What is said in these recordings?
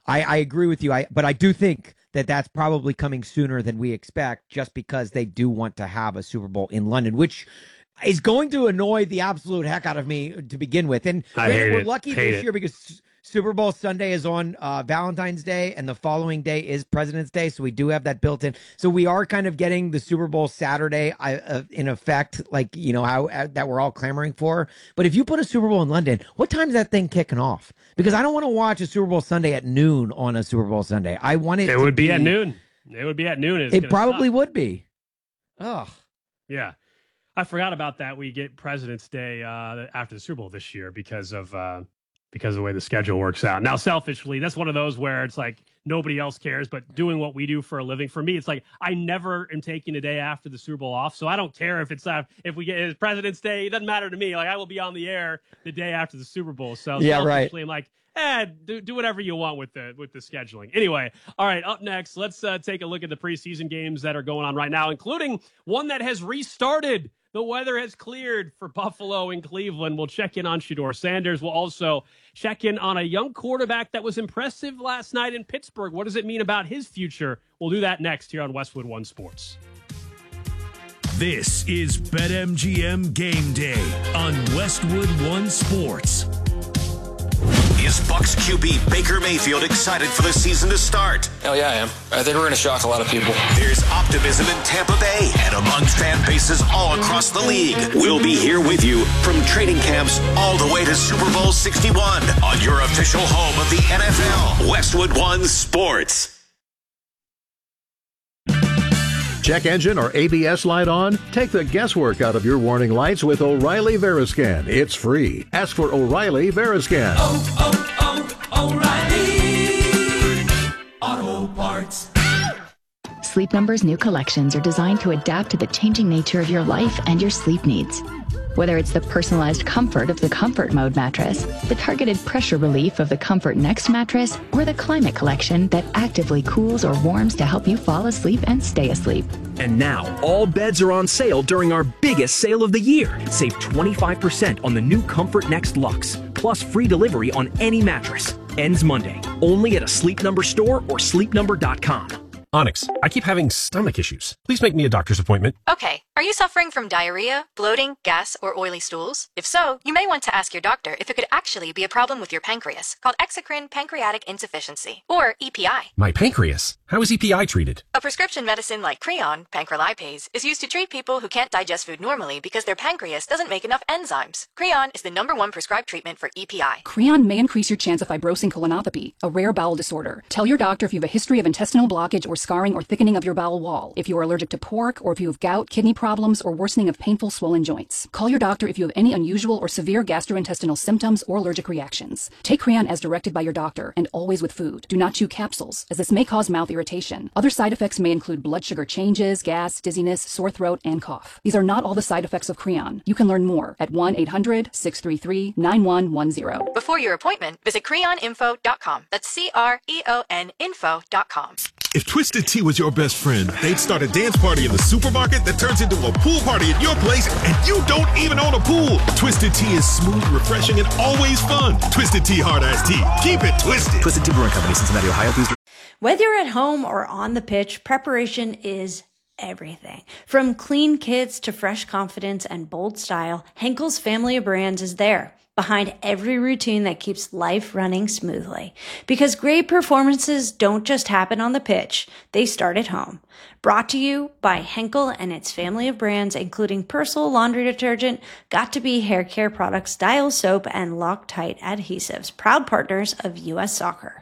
I agree with you. But I do think that that's probably coming sooner than we expect, just because they do want to have a Super Bowl in London, which is going to annoy the absolute heck out of me to begin with. And we're lucky this year because Super Bowl Sunday is on Valentine's Day, and the following day is President's Day, so we do have that built in. So we are kind of getting the Super Bowl Saturday in effect, like, how that we're all clamoring for. But if you put a Super Bowl in London, what time is that thing kicking off? Because I don't want to watch a Super Bowl Sunday at noon on a Super Bowl Sunday. I want it. It would be at noon. It would be at noon. It probably would be. Oh, yeah. I forgot about that. We get President's Day after the Super Bowl this year because of the way the schedule works out. Now, selfishly, that's one of those where it's like nobody else cares, but doing what we do for a living, for me, it's like I never am taking a day after the Super Bowl off. So I don't care if we get President's Day. It doesn't matter to me. Like, I will be on the air the day after the Super Bowl. So yeah, selfishly, right. I'm like, do whatever you want with the scheduling. Anyway, all right, up next, let's take a look at the preseason games that are going on right now, including one that has restarted. The weather has cleared for Buffalo and Cleveland. We'll check in on Shedeur Sanders. We'll also check in on a young quarterback that was impressive last night in Pittsburgh. What does it mean about his future? We'll do that next here on Westwood One Sports. This is BetMGM Game Day on Westwood One Sports. Is Bucs QB Baker Mayfield excited for the season to start? Hell yeah, I am. I think we're going to shock a lot of people. There's optimism in Tampa Bay and among fan bases all across the league. We'll be here with you from training camps all the way to Super Bowl 61 on your official home of the NFL, Westwood One Sports. Check engine or ABS light on? Take the guesswork out of your warning lights with O'Reilly Veriscan. It's free. Ask for O'Reilly Veriscan. O'Reilly Auto Parts. Sleep Number's new collections are designed to adapt to the changing nature of your life and your sleep needs. Whether it's the personalized comfort of the Comfort Mode mattress, the targeted pressure relief of the Comfort Next mattress, or the Climate Collection that actively cools or warms to help you fall asleep and stay asleep. And now, all beds are on sale during our biggest sale of the year. Save 25% on the new Comfort Next Luxe, plus free delivery on any mattress. Ends Monday, only at a Sleep Number store or sleepnumber.com. Onyx, I keep having stomach issues. Please make me a doctor's appointment. Okay, are you suffering from diarrhea, bloating, gas, or oily stools? If so, you may want to ask your doctor if it could actually be a problem with your pancreas, called exocrine pancreatic insufficiency, or EPI. My pancreas? How is EPI treated? A prescription medicine like Creon, pancrelipase, is used to treat people who can't digest food normally because their pancreas doesn't make enough enzymes. Creon is the #1 prescribed treatment for EPI. Creon may increase your chance of fibrosing colonopathy, a rare bowel disorder. Tell your doctor if you have a history of intestinal blockage or scarring or thickening of your bowel wall, if you are allergic to pork, or if you have gout, kidney problems, or worsening of painful swollen joints. Call your doctor if you have any unusual or severe gastrointestinal symptoms or allergic reactions. Take Creon as directed by your doctor, and always with food. Do not chew capsules, as this may cause mouth irritation. Other side effects may include blood sugar changes, gas, dizziness, sore throat, and cough. These are not all the side effects of Creon. You can learn more at 1-800-633-9110. Before your appointment, visit creoninfo.com. That's CREON info.com. If Twisted Tea was your best friend, they'd start a dance party in the supermarket that turns into a pool party at your place, and you don't even own a pool. Twisted Tea is smooth, refreshing, and always fun. Twisted Tea Hard Iced Tea. Keep it twisted. Twisted Tea Brewing Company, Cincinnati, Ohio. Please. Whether you're at home or on the pitch, preparation is everything. From clean kits to fresh confidence and bold style, Henkel's family of brands is there, behind every routine that keeps life running smoothly. Because great performances don't just happen on the pitch, they start at home. Brought to you by Henkel and its family of brands, including Persil laundry detergent, Got2b hair care products, Dial soap, and Loctite adhesives, proud partners of U.S. Soccer.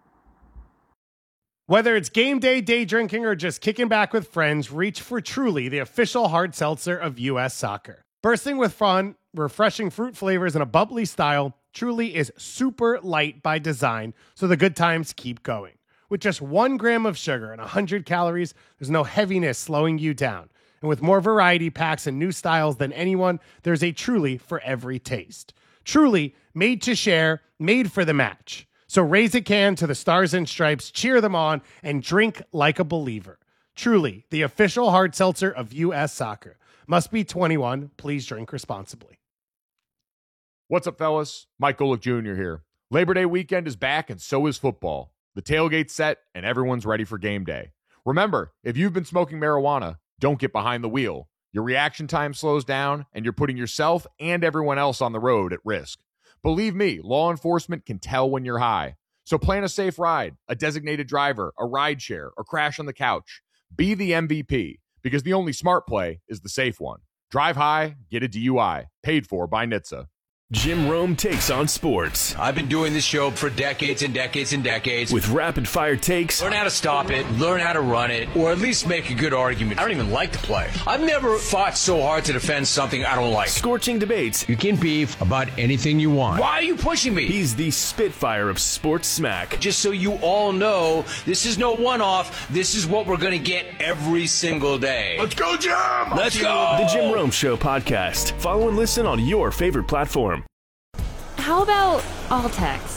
Whether it's game day, day drinking, or just kicking back with friends, reach for Truly, the official hard seltzer of U.S. Soccer. Bursting with fun, refreshing fruit flavors, and a bubbly style, Truly is super light by design, so the good times keep going. With just 1 gram of sugar and 100 calories, there's no heaviness slowing you down. And with more variety packs and new styles than anyone, there's a Truly for every taste. Truly, made to share, made for the match. So raise a can to the Stars and Stripes, cheer them on, and drink like a believer. Truly, the official hard seltzer of U.S. Soccer. Must be 21. Please drink responsibly. What's up, fellas? Mike Golick Jr. here. Labor Day weekend is back, and so is football. the tailgate's set, and everyone's ready for game day. Remember, if you've been smoking marijuana, don't get behind the wheel. Your reaction time slows down, and you're putting yourself and everyone else on the road at risk. Believe me, law enforcement can tell when you're high. So plan a safe ride, a designated driver, a ride share, or crash on the couch. Be the MVP, because the only smart play is the safe one. Drive high, get a DUI. Paid for by NHTSA. Jim Rome takes on sports. I've been doing this show for decades and decades and decades. With rapid-fire takes. Learn how to stop it, learn how to run it, or at least make a good argument. I don't even like the play. I've never fought so hard to defend something I don't like. Scorching debates. You can beef about anything you want. Why are you pushing me? He's the Spitfire of sports smack. Just so you all know, this is no one-off. This is what we're going to get every single day. Let's go, Jim! Let's go! The Jim Rome Show podcast. Follow and listen on your favorite platform. How about all text?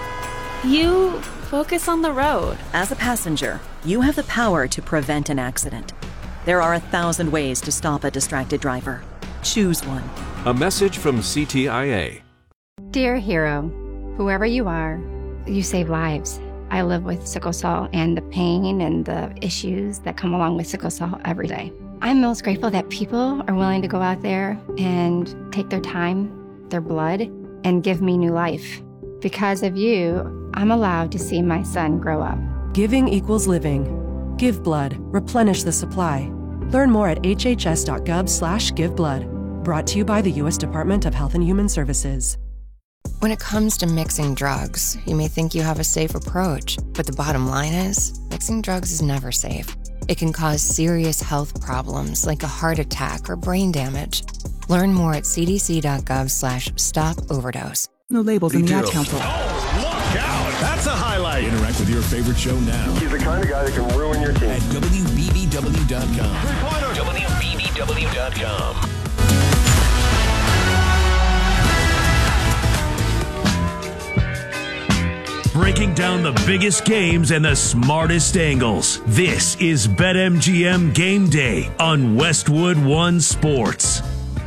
You focus on the road. As a passenger, you have the power to prevent an accident. There are 1,000 ways to stop a distracted driver. Choose one. A message from CTIA. Dear hero, whoever you are, you save lives. I live with sickle cell and the pain and the issues that come along with sickle cell every day. I'm most grateful that people are willing to go out there and take their time, their blood, and give me new life. Because of you, I'm allowed to see my son grow up. Giving equals living. Give blood. Replenish the supply. Learn more at hhs.gov/giveblood. Brought to you by the U.S. Department of Health and Human Services. When it comes to mixing drugs, you may think you have a safe approach, but the bottom line is, mixing drugs is never safe. It can cause serious health problems like a heart attack or brain damage. Learn more at cdc.gov/stop-overdose. No labels in the Ad Oh, Council. look out! That's a highlight. Interact with your favorite show now. He's the kind of guy that can ruin your team. At WBBW.com. WBBW.com. Breaking down the biggest games and the smartest angles. This is BetMGM Game Day on Westwood One Sports.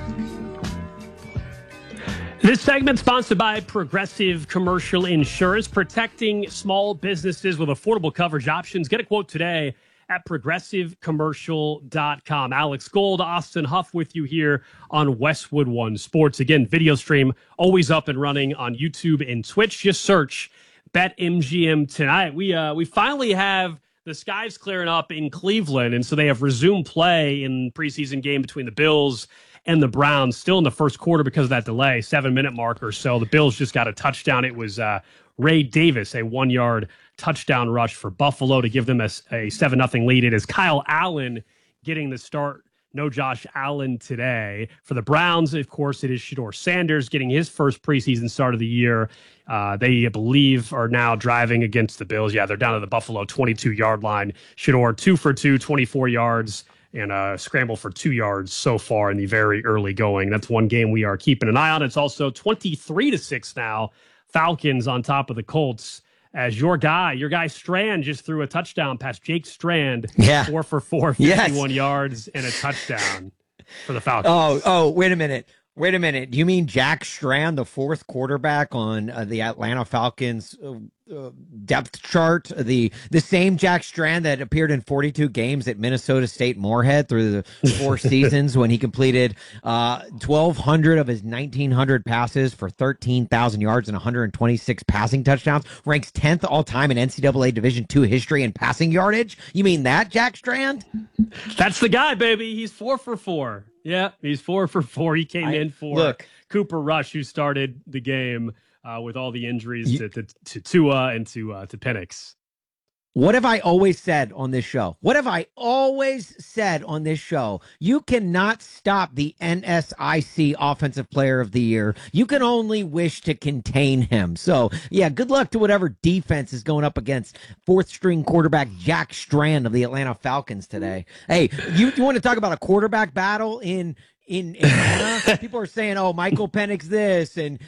This segment sponsored by Progressive Commercial Insurance, protecting small businesses with affordable coverage options. Get a quote today at progressivecommercial.com. Alex Gold, Austin Huff with you here on Westwood One Sports. Again, video stream always up and running on YouTube and Twitch. Just search BetMGM tonight. We finally have the skies clearing up in Cleveland, and so they have resumed play in preseason game between the Bills and the Browns, still in the first quarter because of that delay, 7-minute mark or so. The Bills just got a touchdown. It was Ray Davis, a 1-yard touchdown rush for Buffalo to give them a 7-0 lead. It is Kyle Allen getting the start. No Josh Allen today. For the Browns, of course, it is Shedeur Sanders getting his first preseason start of the year. They, I believe, are now driving against the Bills. Yeah, they're down to the Buffalo 22-yard line. Shedeur 2 for 2, 24 yards, and a scramble for 2 yards so far in the very early going. That's one game we are keeping an eye on. It's also 23-6 now. Falcons on top of the Colts. As your guy Strand just threw a touchdown past Jake Strand. Yeah. 4 for 4, 51 yards and a touchdown for the Falcons. Oh, wait a minute. You mean Jack Strand, the fourth quarterback on the Atlanta Falcons depth chart? The same Jack Strand that appeared in 42 games at Minnesota State Moorhead through the 4 seasons when he completed 1,200 of his 1,900 passes for 13,000 yards and 126 passing touchdowns. Ranks 10th all time in NCAA Division II history in passing yardage. You mean that Jack Strand? That's the guy, baby. He's 4 for 4. Yeah, he's 4 for 4. He came in for Cooper Rush, who started the game with all the injuries to Tua and to Penix. What have I always said on this show? You cannot stop the NSIC Offensive Player of the Year. You can only wish to contain him. So, yeah, good luck to whatever defense is going up against fourth-string quarterback Jack Strand of the Atlanta Falcons today. Hey, you want to talk about a quarterback battle in Atlanta? People are saying, "Oh, Michael Penix this and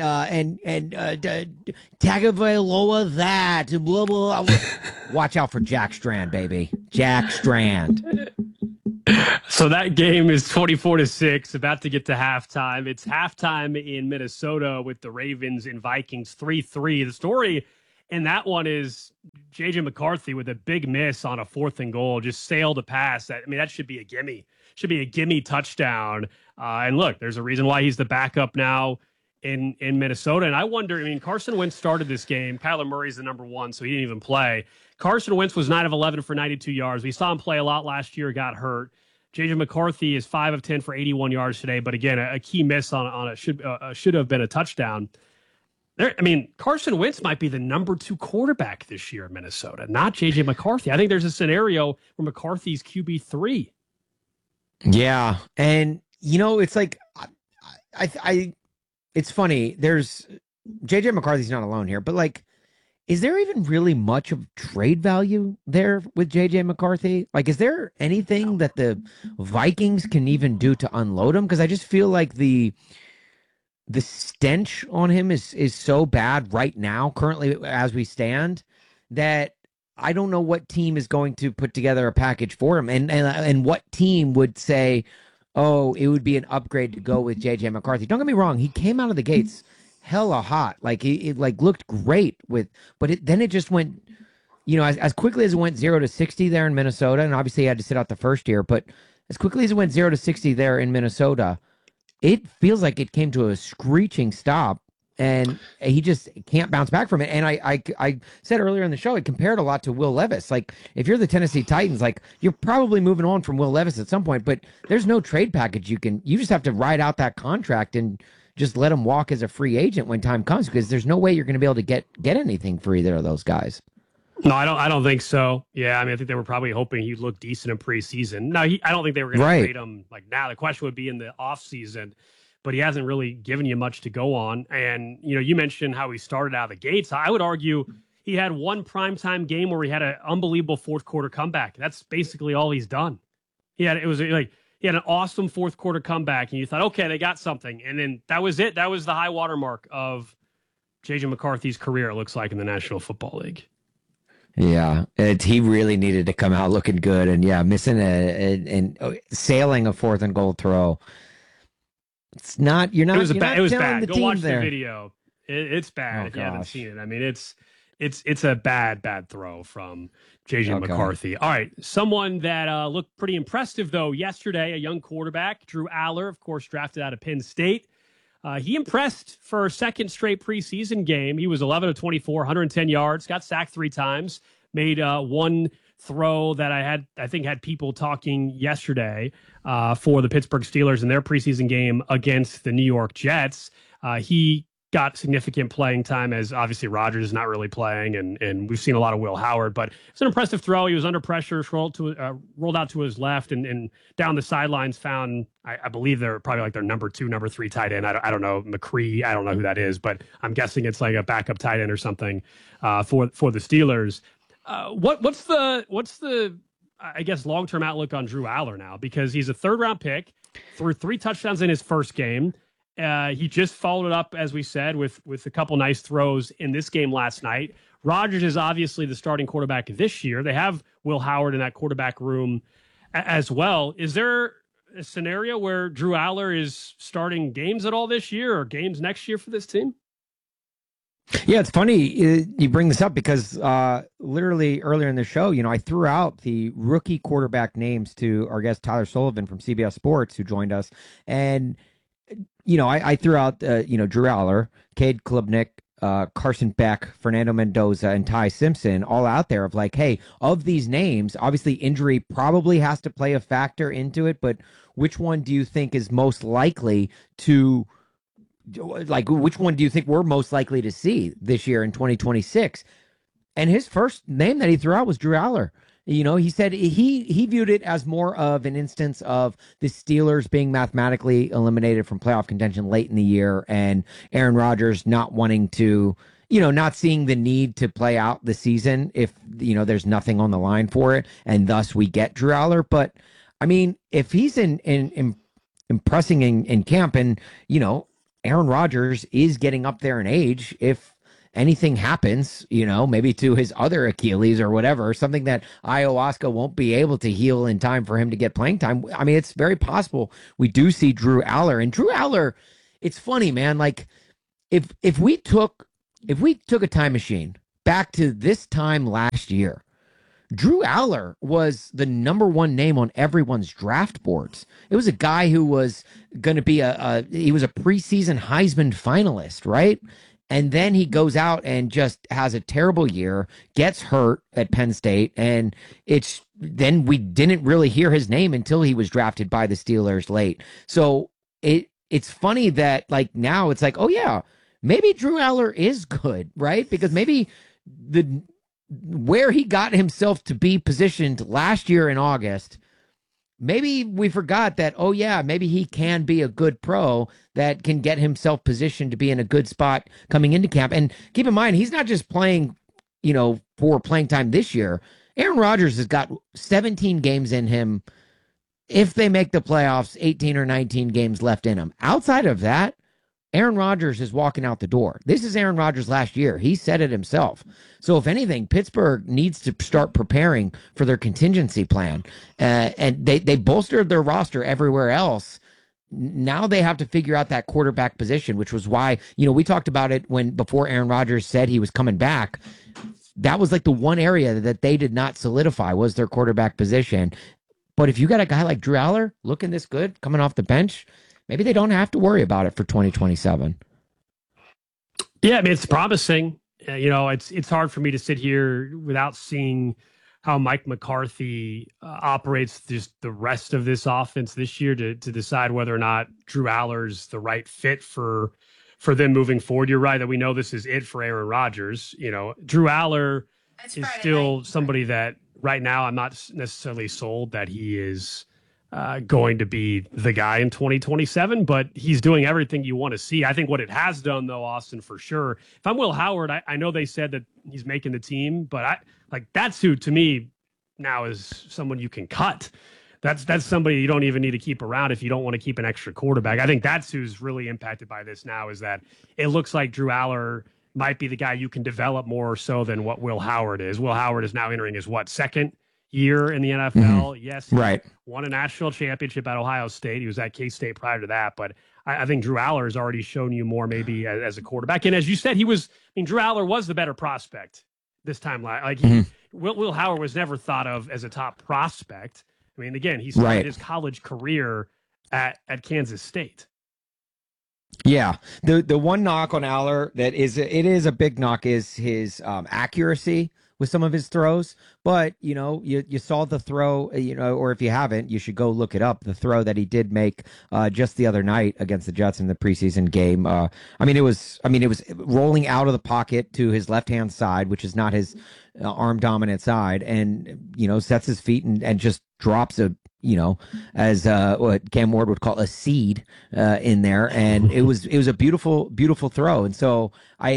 Tagovailoa that." Blah, blah, blah. Watch out for Jack Strand, baby. Jack Strand. So that game is 24-6, about to get to halftime. It's halftime in Minnesota with the Ravens and Vikings 3-3. The story in that one is J.J. McCarthy with a big miss on a 4th and goal, just sailed a pass. That should be a gimme. Should be a gimme touchdown. And look, there's a reason why he's the backup now in Minnesota. And I wonder, Carson Wentz started this game. Kyler Murray's the number 1, so he didn't even play. Carson Wentz was 9 of 11 for 92 yards. We saw him play a lot last year, got hurt. J.J. McCarthy is 5 of 10 for 81 yards today. But again, a key miss on a should have been a touchdown. Carson Wentz might be the number 2 quarterback this year in Minnesota, not J.J. McCarthy. I think there's a scenario where McCarthy's QB3. Yeah. And, it's like, it's funny. There's J.J. McCarthy's not alone here, but like, is there even really much of trade value there with J.J. McCarthy? Like, is there anything that the Vikings can even do to unload him? Because I just feel like the stench on him is so bad right now, currently as we stand, that I don't know what team is going to put together a package for him, and what team would say, oh, it would be an upgrade to go with J.J. McCarthy. Don't get me wrong, he came out of the gates hella hot, like it looked great then it just went, as quickly as it went 0 to 60 there in Minnesota, and obviously he had to sit out the first year, but as quickly as it went 0 to 60 there in Minnesota, it feels like it came to a screeching stop, and he just can't bounce back from it. And I said earlier in the show, it compared a lot to Will Levis. Like, if you're the Tennessee Titans, like, you're probably moving on from Will Levis at some point, but there's no trade package you just have to ride out that contract and just let him walk as a free agent when time comes, because there's no way you're going to be able to get anything for either of those guys. No, I don't think so. Yeah, I think they were probably hoping he'd look decent in preseason. No, I don't think they were going to trade him like now. The question would be in the offseason, but he hasn't really given you much to go on. And, you mentioned how he started out of the gates. I would argue he had one primetime game where he had an unbelievable 4th quarter comeback. That's basically all he's done. He had an awesome 4th quarter comeback, and you thought, okay, they got something. And then that was it. That was the high watermark of J.J. McCarthy's career, it looks like, in the National Football League. Yeah, he really needed to come out looking good, and missing and sailing a 4th and goal throw. It's not. You're not. It was bad. Go watch the video. It's bad if you haven't seen it. It's a bad throw from J.J. McCarthy. All right, someone that looked pretty impressive though yesterday, a young quarterback, Drew Aller, of course, drafted out of Penn State. He impressed for a second straight preseason game. He was 11 of 24, 110 yards, got sacked 3 times, made one throw that I think had people talking yesterday for the Pittsburgh Steelers in their preseason game against the New York Jets. He got significant playing time, as obviously Rodgers is not really playing, and we've seen a lot of Will Howard, but it's an impressive throw. He was under pressure, rolled out to his left, and down the sidelines found, I believe they're probably like their number 2, number 3 tight end. I don't know, McCree. I don't know who that is, but I'm guessing it's like a backup tight end or something for the Steelers. What's the I guess long-term outlook on Drew Aller now? Because he's a 3rd-round pick, threw 3 touchdowns in his first game. He just followed it up, as we said, with a couple nice throws in this game last night. Rodgers is obviously the starting quarterback this year. They have Will Howard in that quarterback room as well. Is there a scenario where Drew Aller is starting games at all this year, or games next year for this team? Yeah, it's funny you bring this up, because literally earlier in the show, I threw out the rookie quarterback names to our guest Tyler Sullivan from CBS Sports, who joined us, and I threw out, Drew Aller, Cade Klubnik, Carson Beck, Fernando Mendoza, and Ty Simpson, all out there of like, hey, of these names, obviously injury probably has to play a factor into it, but which one do you think is most likely to, like, which one do you think we're most likely to see this year in 2026? And his first name that he threw out was Drew Aller. He said he viewed it as more of an instance of the Steelers being mathematically eliminated from playoff contention late in the year, and Aaron Rodgers not wanting to, not seeing the need to play out the season if, there's nothing on the line for it, and thus we get Drew Aller. But, if he's impressing in camp, and, Aaron Rodgers is getting up there in age, if anything happens, maybe to his other Achilles or whatever, something that ayahuasca won't be able to heal in time for him to get playing time. It's very possible we do see Drew Aller. And Drew Aller, it's funny, man. Like, if we took a time machine back to this time last year, Drew Aller was the number one name on everyone's draft boards. It was a guy who was going to be he was a preseason Heisman finalist, right? And then he goes out and just has a terrible year, gets hurt at Penn State, and then we didn't really hear his name until he was drafted by the Steelers late. So it's funny that like now it's like, oh yeah, maybe Drew Aller is good, right? Because maybe where he got himself to be positioned last year in August, maybe we forgot that, oh yeah, maybe he can be a good pro that can get himself positioned to be in a good spot coming into camp. And keep in mind, he's not just playing, for playing time this year. Aaron Rodgers has got 17 games in him. If they make the playoffs, 18 or 19 games left in him. Outside of that, Aaron Rodgers is walking out the door. This is Aaron Rodgers last year. He said it himself. So if anything, Pittsburgh needs to start preparing for their contingency plan. And they bolstered their roster everywhere else. Now they have to figure out that quarterback position, which was why, we talked about it before Aaron Rodgers said he was coming back. That was like the one area that they did not solidify was their quarterback position. But if you got a guy like Drew Aller looking this good, coming off the bench, maybe they don't have to worry about it for 2027. Yeah, I mean, it's promising. It's hard for me to sit here without seeing how Mike McCarthy operates just the rest of this offense this year to decide whether or not Drew Aller's the right fit for them moving forward. You're right that we know this is it for Aaron Rodgers. Drew Aller is still somebody that right now I'm not necessarily sold that he is going to be the guy in 2027, but he's doing everything you want to see. I think what it has done, though, Austin, for sure. If I'm Will Howard, I know they said that he's making the team, but that's who, to me, now is someone you can cut. That's somebody you don't even need to keep around if you don't want to keep an extra quarterback. I think that's who's really impacted by this now is that it looks like Drew Aller might be the guy you can develop more so than what Will Howard is. Will Howard is now entering his, second year in the NFL. Mm-hmm. Yes, right. Won a national championship at Ohio State. He was at K-State prior to that, but I think Drew Aller has already shown you more maybe as a quarterback. And as you said, Drew Aller was the better prospect this time. Will Howard was never thought of as a top prospect. I mean, again, he started his college career at Kansas State. Yeah, the one knock on Aller it is a big knock is his accuracy with some of his throws. But you saw the throw, or if you haven't, you should go look it up. The throw that he did make just the other night against the Jets in the preseason game. It was rolling out of the pocket to his left hand side, which is not his arm dominant side, and sets his feet and just drops as what Cam Ward would call a seed in there, and it was a beautiful throw. And so I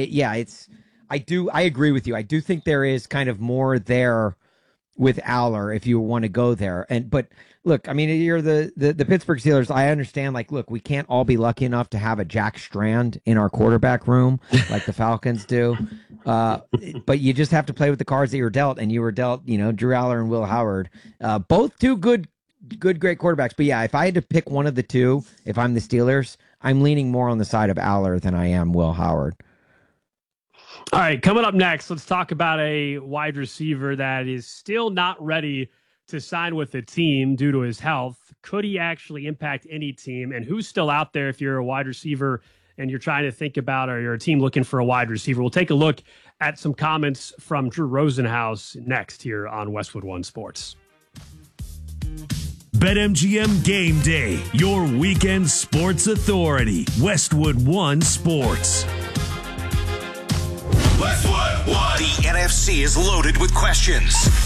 agree with you. I do think there is kind of more there with Aller if you want to go there. But look, you're the Pittsburgh Steelers. I understand. Look, we can't all be lucky enough to have a Jack Strand in our quarterback room like the Falcons do. But you just have to play with the cards that you're dealt, and you were dealt, Drew Aller and Will Howard, both two great quarterbacks. But yeah, if I had to pick one of the two, if I'm the Steelers, I'm leaning more on the side of Aller than I am Will Howard. All right, coming up next, let's talk about a wide receiver that is still not ready to sign with the team due to his health. Could he actually impact any team? And who's still out there if you're a wide receiver and you're trying to think about, or you're a team looking for a wide receiver? We'll take a look at some comments from Drew Rosenhaus next here on Westwood One Sports. BetMGM Game Day, your weekend sports authority. Westwood One Sports. Westwood One. The NFC is loaded with questions.